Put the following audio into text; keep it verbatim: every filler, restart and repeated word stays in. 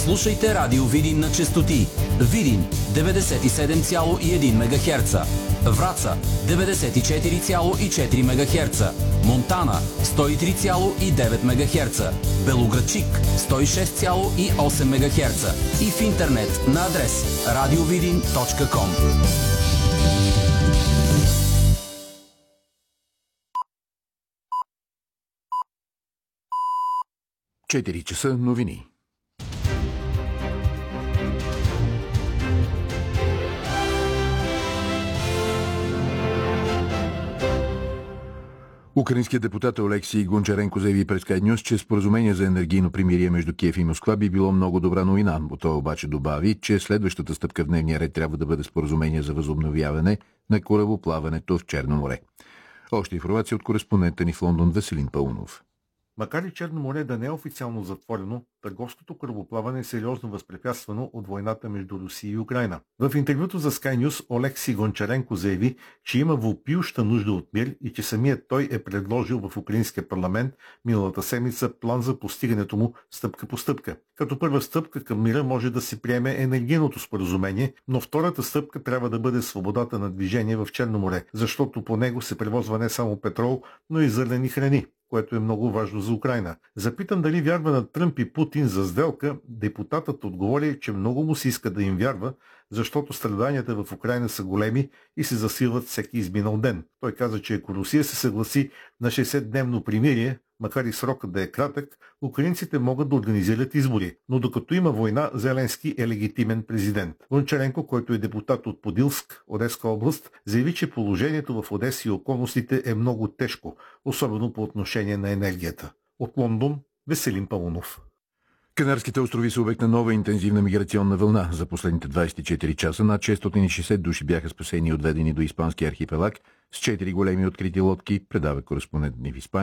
Слушайте Радио Видин на честоти Видин деветдесет и седем цяло и едно мегахерца, Враца деветдесет и четири цяло и четири мегахерца, Монтана сто и три цяло и девет мегахерца, Белоградчик сто и шест цяло и осем мегахерца и в интернет на адрес радиовидин точка ком. четири часа новини. Украинският депутат Олексий Гончаренко заяви пред Sky News, че споразумение за енергийно примирие между Киев и Москва би било много добра новина. Той обаче добави, че следващата стъпка в дневния ред трябва да бъде споразумение за възобновяване на корабоплаването в Черно море. Още информация от кореспондента ни в Лондон Веселин Паунов. Макар и Черно море да не е официално затворено, търговското корабоплаване е сериозно възпрепятствано от войната между Русия и Украйна. В интервюто за Sky News Олексий Гончаренко заяви, че има въпиюща нужда от мир и че самият той е предложил в украинския парламент миналата седмица план за постигането му стъпка по стъпка. Като първа стъпка към мира може да се приеме енергийното споразумение, но втората стъпка трябва да бъде свободата на движение в Черно море, защото по него се превозва не само петрол, но и зърнени храни, което е много важно за Украйна. Запитан дали вярва на Тръмп и Путин за сделка, депутатът отговори, че много му се иска да им вярва, защото страданията в Украйна са големи и се засилват всеки изминал ден. Той каза, че ако Русия се съгласи на шестдесетдневно примирие, макар и срокът да е кратък, украинците могат да организират избори. Но докато има война, Зеленски е легитимен президент. Гончаренко, който е депутат от Подилск, Одеска област, заяви, че положението в Одеса и околностите е много тежко, особено по отношение на енергията. От Лондон, Веселин Паунов. Канарските острови са обект на нова интензивна миграционна вълна. За последните двадесет и четири часа над шестстотин и шестдесет души бяха спасени и отведени до испанския архипелаг с четири големи открити лодки, предава кореспондент ни в Испания.